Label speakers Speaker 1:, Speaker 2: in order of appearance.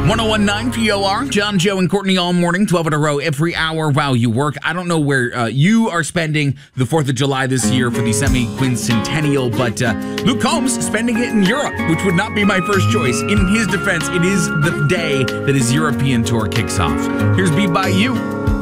Speaker 1: 1019 POR, John, Joe, and Courtney all morning, 12 in a row, every hour while you work. I don't know where you are spending the 4th of July this year for the semi-quincentennial, but Luke Combs spending it in Europe, which would not be my first choice. In his defense, it is the day that his European tour kicks off. Here's Be By You.